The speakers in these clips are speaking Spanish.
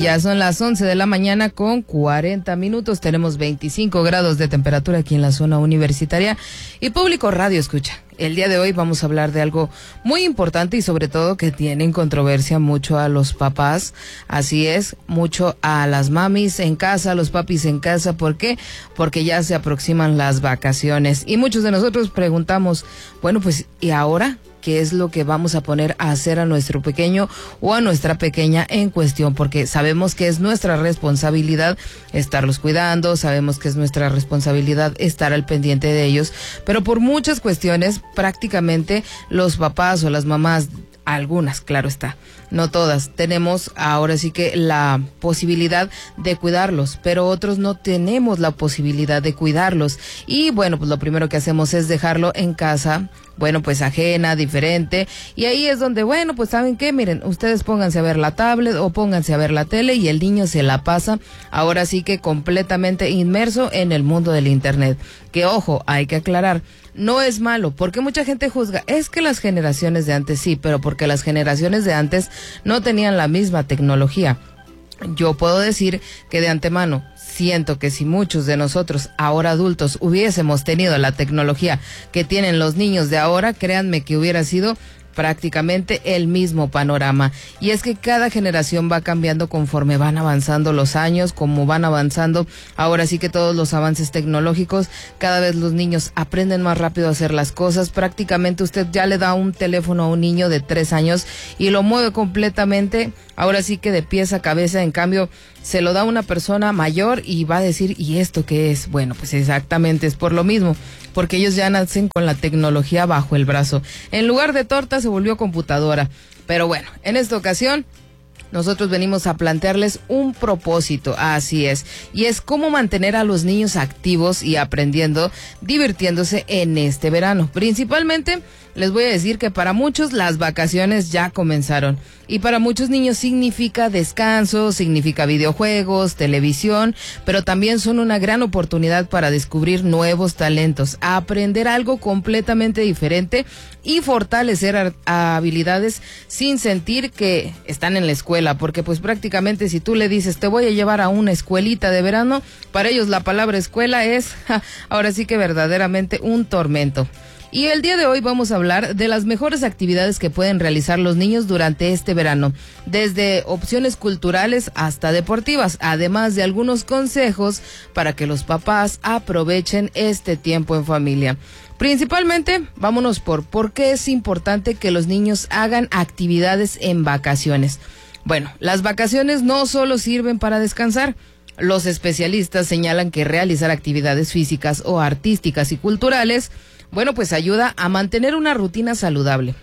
ya son las 11 de la mañana con 40 minutos. Tenemos 25 grados de temperatura aquí en la zona universitaria. Y Público Radio Escucha. El día de hoy vamos a hablar de algo muy importante y sobre todo que tiene en controversia mucho a los papás. Así es, mucho a las mamis en casa, a los papis en casa. ¿Por qué? Porque ya se aproximan las vacaciones. Y muchos de nosotros preguntamos, bueno, pues, ¿y ahora qué es lo que vamos a poner a hacer a nuestro pequeño o a nuestra pequeña en cuestión? Porque sabemos que es nuestra responsabilidad estarlos cuidando, sabemos que es nuestra responsabilidad estar al pendiente de ellos, pero por muchas cuestiones prácticamente los papás o las mamás, algunas, claro está, no todas, tenemos ahora sí que la posibilidad de cuidarlos, pero otros no tenemos la posibilidad de cuidarlos. Y bueno, pues lo primero que hacemos es dejarlo en casa, bueno, pues ajena, diferente, y ahí es donde, bueno, pues ¿saben qué? Miren, ustedes pónganse a ver la tablet o pónganse a ver la tele y el niño se la pasa, ahora sí que completamente inmerso en el mundo del internet. Que ojo, hay que aclarar, no es malo, porque mucha gente juzga, es que las generaciones de antes sí, pero porque las generaciones de antes no tenían la misma tecnología. Yo puedo decir que de antemano siento que si muchos de nosotros, ahora adultos, hubiésemos tenido la tecnología que tienen los niños de ahora, créanme que hubiera sido prácticamente el mismo panorama. Y es que cada generación va cambiando conforme van avanzando los años, como van avanzando ahora sí que todos los avances tecnológicos, cada vez los niños aprenden más rápido a hacer las cosas. Prácticamente usted ya le da un teléfono a un niño de 3 años y lo mueve completamente, ahora sí que de pies a cabeza. En cambio, se lo da a una persona mayor y va a decir, ¿y esto qué es? Bueno, pues exactamente es por lo mismo, porque ellos ya nacen con la tecnología bajo el brazo. En lugar de torta se volvió computadora. Pero bueno, en esta ocasión nosotros venimos a plantearles un propósito, así es, y es cómo mantener a los niños activos y aprendiendo, divirtiéndose en este verano. Principalmente les voy a decir que para muchos las vacaciones ya comenzaron y para muchos niños significa descanso, significa videojuegos, televisión, pero también son una gran oportunidad para descubrir nuevos talentos, aprender algo completamente diferente y fortalecer habilidades sin sentir que están en la escuela, porque pues prácticamente si tú le dices te voy a llevar a una escuelita de verano, para ellos la palabra escuela es ahora sí que verdaderamente un tormento. Y el día de hoy vamos a hablar de las mejores actividades que pueden realizar los niños durante este verano, desde opciones culturales hasta deportivas, además de algunos consejos para que los papás aprovechen este tiempo en familia. Principalmente, vámonos por qué es importante que los niños hagan actividades en vacaciones. Bueno, las vacaciones no solo sirven para descansar. Los especialistas señalan que realizar actividades físicas o artísticas y culturales, bueno, pues ayuda a mantener una rutina saludable,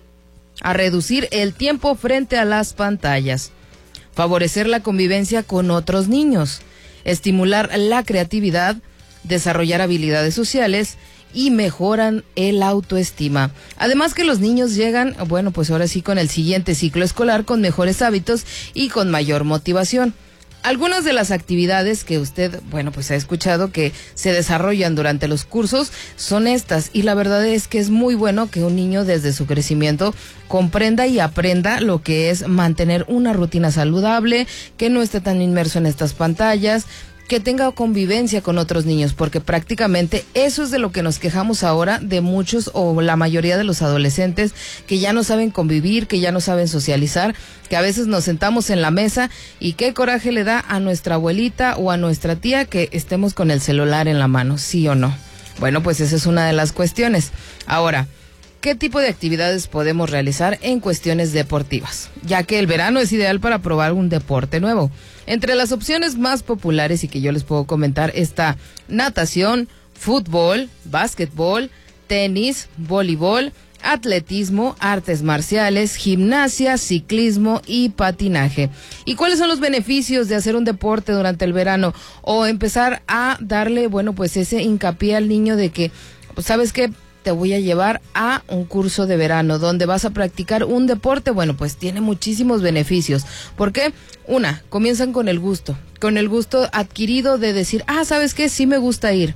a reducir el tiempo frente a las pantallas, favorecer la convivencia con otros niños, estimular la creatividad, desarrollar habilidades sociales y mejoran el autoestima. Además que los niños llegan, bueno, pues ahora sí con el siguiente ciclo escolar con mejores hábitos y con mayor motivación. Algunas de las actividades que usted, bueno, pues ha escuchado que se desarrollan durante los cursos son estas, y la verdad es que es muy bueno que un niño desde su crecimiento comprenda y aprenda lo que es mantener una rutina saludable, que no esté tan inmerso en estas pantallas, que tenga convivencia con otros niños, porque prácticamente eso es de lo que nos quejamos ahora de muchos o la mayoría de los adolescentes que ya no saben convivir, que ya no saben socializar, que a veces nos sentamos en la mesa y qué coraje le da a nuestra abuelita o a nuestra tía que estemos con el celular en la mano, ¿sí o no? Bueno, pues esa es una de las cuestiones. Ahora, ¿qué tipo de actividades podemos realizar en cuestiones deportivas? Ya que el verano es ideal para probar un deporte nuevo. Entre las opciones más populares y que yo les puedo comentar está natación, fútbol, básquetbol, tenis, voleibol, atletismo, artes marciales, gimnasia, ciclismo y patinaje. ¿Y cuáles son los beneficios de hacer un deporte durante el verano? O empezar a darle, bueno, pues ese hincapié al niño de que, pues, ¿sabes qué? Te voy a llevar a un curso de verano donde vas a practicar un deporte. Bueno, pues tiene muchísimos beneficios. ¿Por qué? Comienzan con el gusto adquirido de decir, ¿sabes qué? Sí me gusta ir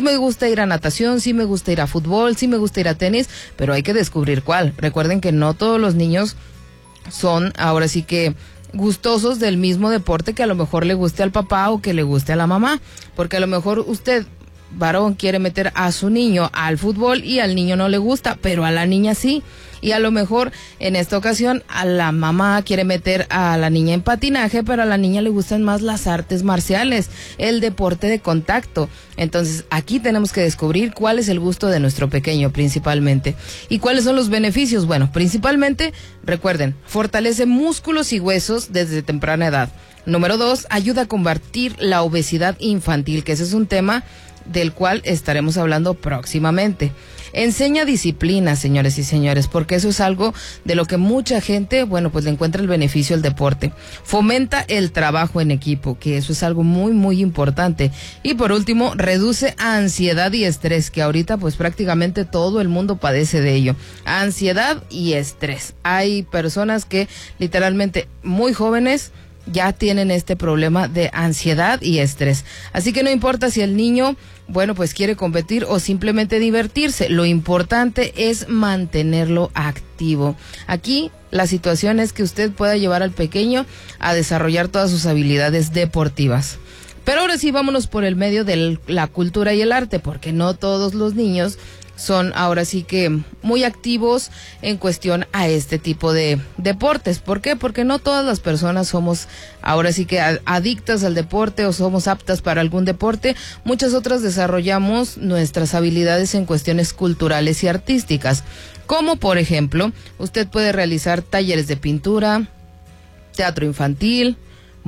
a natación, sí me gusta ir a fútbol, sí me gusta ir a tenis, pero hay que descubrir cuál. Recuerden que no todos los niños son ahora sí que gustosos del mismo deporte que a lo mejor le guste al papá o que le guste a la mamá, porque a lo mejor usted, varón, quiere meter a su niño al fútbol y al niño no le gusta, pero a la niña sí. Y a lo mejor en esta ocasión a la mamá quiere meter a la niña en patinaje, pero a la niña le gustan más las artes marciales, el deporte de contacto. Entonces aquí tenemos que descubrir cuál es el gusto de nuestro pequeño principalmente. ¿Y cuáles son los beneficios? Bueno, principalmente, recuerden, fortalece músculos y huesos desde temprana edad. Número 2, ayuda a combatir la obesidad infantil, que ese es un tema del cual estaremos hablando próximamente. Enseña disciplina, señores y señores, porque eso es algo de lo que mucha gente, bueno, pues le encuentra el beneficio al deporte. Fomenta el trabajo en equipo, que eso es algo muy, muy importante. Y por último, reduce ansiedad y estrés, que ahorita pues prácticamente todo el mundo padece de ello. Ansiedad y estrés. Hay personas que literalmente muy jóvenes ya tienen este problema de ansiedad y estrés. Así que no importa si el niño, bueno, pues quiere competir o simplemente divertirse. Lo importante es mantenerlo activo. Aquí la situación es que usted pueda llevar al pequeño a desarrollar todas sus habilidades deportivas. Pero ahora sí, vámonos por el medio de la cultura y el arte, porque no todos los niños son ahora sí que muy activos en cuestión a este tipo de deportes. ¿Por qué? Porque no todas las personas somos ahora sí que adictas al deporte o somos aptas para algún deporte. Muchas otras desarrollamos nuestras habilidades en cuestiones culturales y artísticas, como por ejemplo, usted puede realizar talleres de pintura, teatro infantil,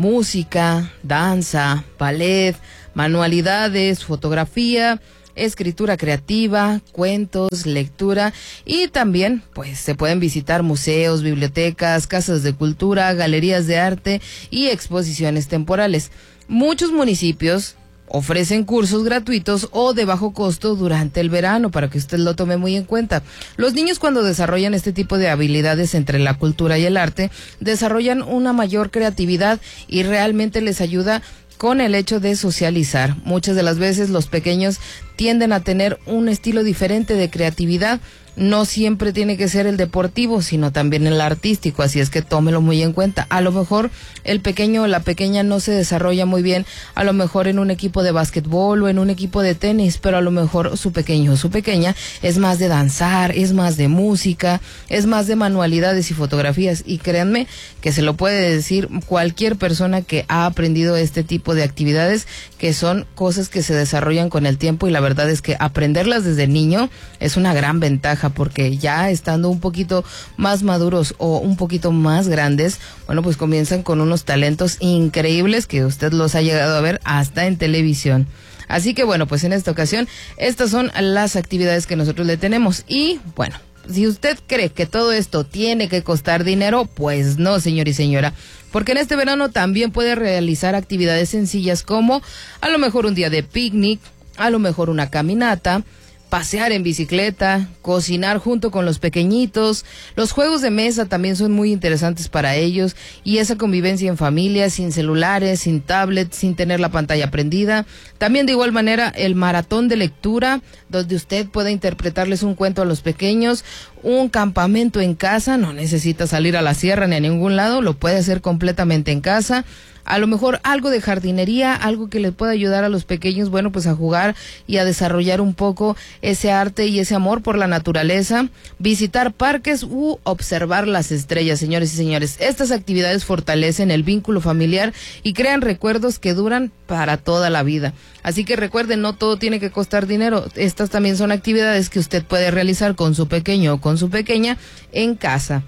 música, danza, ballet, manualidades, fotografía, escritura creativa, cuentos, lectura, y también pues se pueden visitar museos, bibliotecas, casas de cultura, galerías de arte y exposiciones temporales. Muchos municipios ofrecen cursos gratuitos o de bajo costo durante el verano, para que usted lo tome muy en cuenta. Los niños, cuando desarrollan este tipo de habilidades entre la cultura y el arte, desarrollan una mayor creatividad y realmente les ayuda con el hecho de socializar. Muchas de las veces los pequeños tienden a tener un estilo diferente de creatividad. No siempre tiene que ser el deportivo, sino también el artístico, así es que tómelo muy en cuenta. A lo mejor el pequeño o la pequeña no se desarrolla muy bien, a lo mejor en un equipo de básquetbol o en un equipo de tenis, pero a lo mejor su pequeño o su pequeña es más de danzar, es más de música, es más de manualidades y fotografías. Y créanme que se lo puede decir cualquier persona que ha aprendido este tipo de actividades, que son cosas que se desarrollan con el tiempo, y la verdad es que aprenderlas desde niño es una gran ventaja, porque ya estando un poquito más maduros o un poquito más grandes, bueno, pues comienzan con unos talentos increíbles que usted los ha llegado a ver hasta en televisión. Así que bueno, pues en esta ocasión estas son las actividades que nosotros le tenemos. Y bueno, si usted cree que todo esto tiene que costar dinero, pues no, señor y señora, porque en este verano también puede realizar actividades sencillas, como a lo mejor un día de picnic, a lo mejor una caminata, pasear en bicicleta, cocinar junto con los pequeñitos. Los juegos de mesa también son muy interesantes para ellos, y esa convivencia en familia, sin celulares, sin tablets, sin tener la pantalla prendida. También de igual manera el maratón de lectura, donde usted puede interpretarles un cuento a los pequeños. Un campamento en casa, no necesita salir a la sierra ni a ningún lado, lo puede hacer completamente en casa. A lo mejor algo de jardinería, algo que les pueda ayudar a los pequeños, bueno, pues a jugar y a desarrollar un poco ese arte y ese amor por la naturaleza. Visitar parques u observar las estrellas, señores y señores. Estas actividades fortalecen el vínculo familiar y crean recuerdos que duran para toda la vida. Así que recuerden, no todo tiene que costar dinero. Estas también son actividades que usted puede realizar con su pequeño o con su pequeña en casa.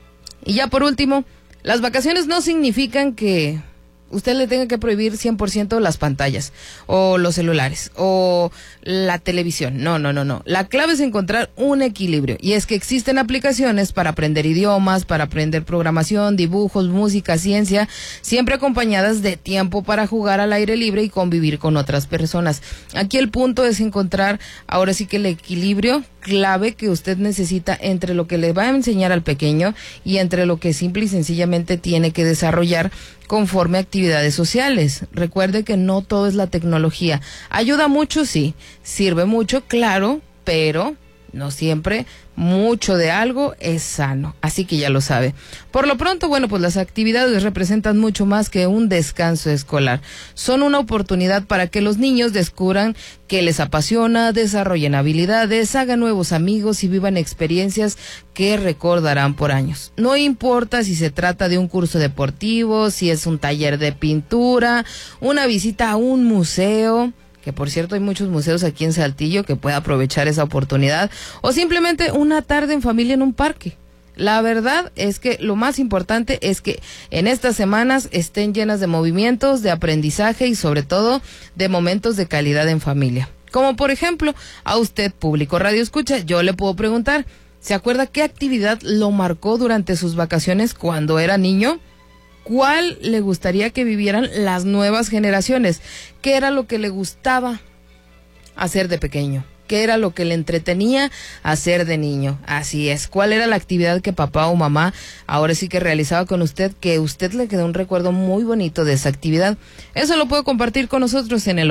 Y ya por último, las vacaciones no significan que usted le tenga que prohibir 100% las pantallas o los celulares o la televisión. No. La clave es encontrar un equilibrio, y es que existen aplicaciones para aprender idiomas, para aprender programación, dibujos, música, ciencia, siempre acompañadas de tiempo para jugar al aire libre y convivir con otras personas. Aquí el punto es encontrar ahora sí que el equilibrio clave que usted necesita entre lo que le va a enseñar al pequeño y entre lo que simple y sencillamente tiene que desarrollar conforme a actividades sociales. Recuerde que no todo es la tecnología. Ayuda mucho, sí. Sirve mucho, claro, pero No siempre mucho de algo es sano, así que ya lo sabe. Por lo pronto, bueno, pues las actividades representan mucho más que un descanso escolar. Son una oportunidad para que los niños descubran qué les apasiona, desarrollen habilidades, hagan nuevos amigos y vivan experiencias que recordarán por años. No importa si se trata de un curso deportivo, si es un taller de pintura, una visita a un museo, que por cierto hay muchos museos aquí en Saltillo que puede aprovechar esa oportunidad, o simplemente una tarde en familia en un parque. La verdad es que lo más importante es que en estas semanas estén llenas de movimientos, de aprendizaje y sobre todo de momentos de calidad en familia. Como por ejemplo, a usted, público Radio Escucha, yo le puedo preguntar, ¿se acuerda qué actividad lo marcó durante sus vacaciones cuando era niño? ¿Cuál le gustaría que vivieran las nuevas generaciones? ¿Qué era lo que le gustaba hacer de pequeño? ¿Qué era lo que le entretenía hacer de niño? Así es. ¿Cuál era la actividad que papá o mamá ahora sí que realizaba con usted, que usted le quedó un recuerdo muy bonito de esa actividad? Eso lo puedo compartir con nosotros en el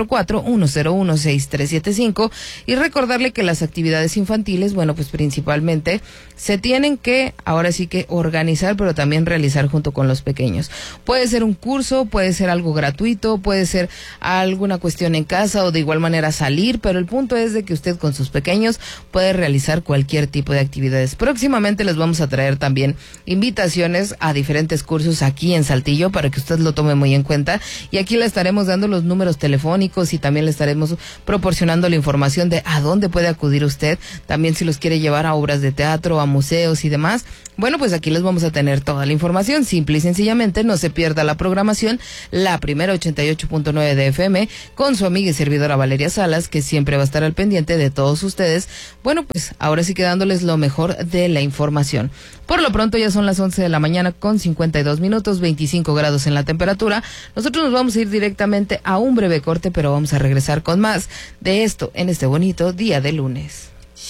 844-101-6375 y recordarle que las actividades infantiles, bueno, pues principalmente se tienen que ahora sí que organizar, pero también realizar junto con los pequeños. Puede ser un curso, puede ser algo gratuito, puede ser alguna cuestión en casa o de igual manera salir, pero el punto es de que usted con sus pequeños puede realizar cualquier tipo de actividades. Próximamente les vamos a traer también invitaciones a diferentes cursos aquí en Saltillo para que usted lo tome muy en cuenta, y aquí le estaremos dando los números telefónicos y también le estaremos proporcionando la información de a dónde puede acudir usted, también si los quiere llevar a obras de teatro, a museos y demás. Bueno, pues aquí les vamos a tener toda la información, simple y sencillamente no se pierda la programación, la primera 88.9 de FM, con su amiga y servidora Valeria Salas, que siempre va a estar al pendiente de todos ustedes. Bueno, pues ahora sí que dándoles lo mejor de la información. Por lo pronto ya son las 11 de la mañana con 52 minutos, 25 grados en la temperatura. Nosotros nos vamos a ir directamente a un breve corte, pero vamos a regresar con más de esto en este bonito día de lunes.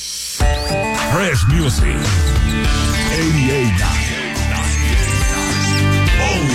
Fresh Music 88.9 Only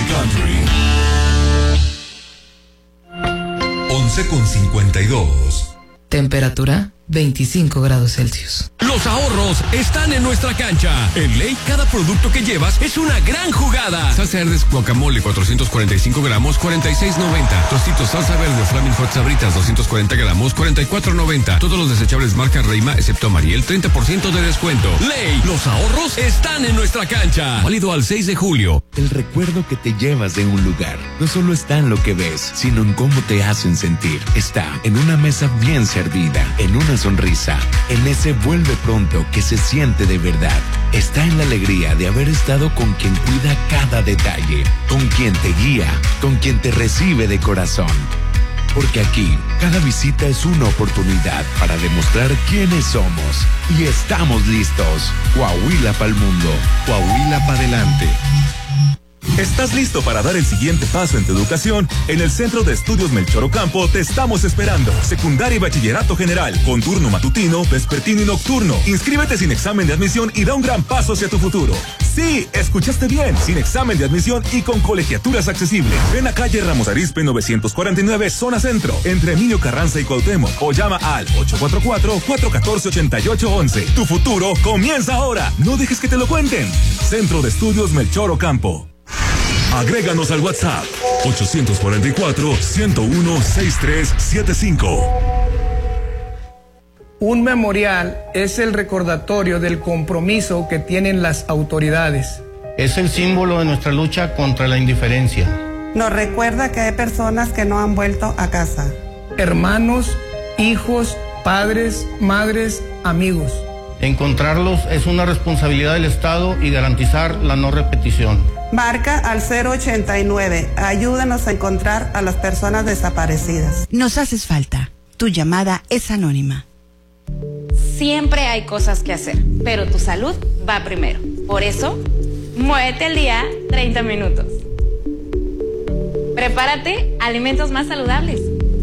Country 11:52. Temperatura 25 grados Celsius. Los ahorros están en nuestra cancha. En Ley, cada producto que llevas es una gran jugada. Salsa Herdes guacamole 445 gramos, 46.90. Tostitos salsa verde Flaming Hot Sabritas 240 gramos, 44.90. Todos los desechables marca Reima, excepto Mariel, 30% de descuento. Ley, los ahorros están en nuestra cancha. Válido al 6 de julio. El recuerdo que te llevas de un lugar no solo está en lo que ves, sino en cómo te hacen sentir. Está en una mesa bien servida, en una sonrisa, en ese vuelve pronto que se siente de verdad. Está en la alegría de haber estado con quien cuida cada detalle, con quien te guía, con quien te recibe de corazón. Porque aquí, cada visita es una oportunidad para demostrar quiénes somos. Y estamos listos. Coahuila pa'l mundo. Coahuila pa' adelante. ¿Estás listo para dar el siguiente paso en tu educación? En el Centro de Estudios Melchor Ocampo te estamos esperando. Secundaria y bachillerato general, con turno matutino, vespertino y nocturno. Inscríbete sin examen de admisión y da un gran paso hacia tu futuro. Sí, escuchaste bien, sin examen de admisión y con colegiaturas accesibles. Ven a calle Ramos Arizpe 949, zona centro, entre Emilio Carranza y Cuauhtémoc, o llama al 844-414-8811. Tu futuro comienza ahora. No dejes que te lo cuenten. Centro de Estudios Melchor Ocampo. Agréganos al WhatsApp 844-101-6375. Un memorial es el recordatorio del compromiso que tienen las autoridades. Es el símbolo de nuestra lucha contra la indiferencia. Nos recuerda que hay personas que no han vuelto a casa. Hermanos, hijos, padres, madres, amigos. Encontrarlos es una responsabilidad del Estado y garantizar la no repetición. Marca al 089. Ayúdanos a encontrar a las personas desaparecidas. Nos haces falta. Tu llamada es anónima. Siempre hay cosas que hacer, pero tu salud va primero. Por eso, muévete al día 30 minutos. Prepárate alimentos más saludables.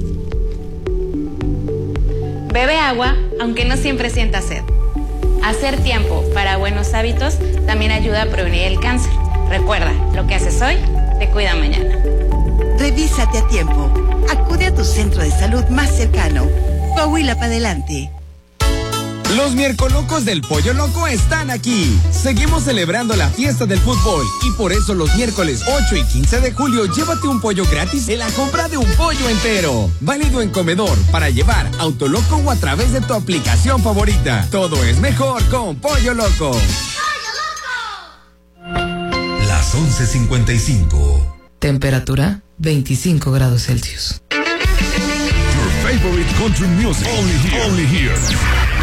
Bebe agua, aunque no siempre sientas sed. Hacer tiempo para buenos hábitos también ayuda a prevenir el cáncer. Recuerda, lo que haces hoy te cuida mañana. Revísate a tiempo. Acude a tu centro de salud más cercano. Coahuila para adelante. Los miércolocos del Pollo Loco están aquí. Seguimos celebrando la fiesta del fútbol y por eso los miércoles 8 y 15 de julio llévate un pollo gratis en la compra de un pollo entero. Válido en comedor, para llevar, Autoloco o a través de tu aplicación favorita. Todo es mejor con Pollo Loco. Las 11:55. Temperatura 25 grados Celsius. Your favorite country music. Only here.